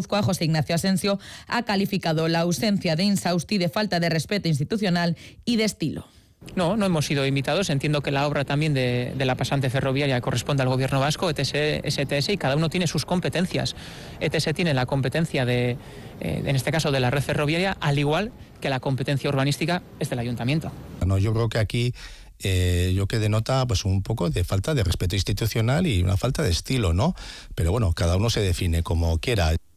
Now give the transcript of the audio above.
Guipúzcoa, José Ignacio Asensio, ha calificado la ausencia de Insausti de falta de respeto institucional y de estilo. No hemos sido invitados. Entiendo que la obra también de la pasante ferroviaria corresponde al Gobierno vasco, ETS, STS, y cada uno tiene sus competencias. ETS tiene la competencia en este caso, de la red ferroviaria, al igual que la competencia urbanística es del Ayuntamiento. No, yo creo que aquí yo que denota pues un poco de falta de respeto institucional y una falta de estilo, ¿no? Pero bueno, cada uno se define como quiera.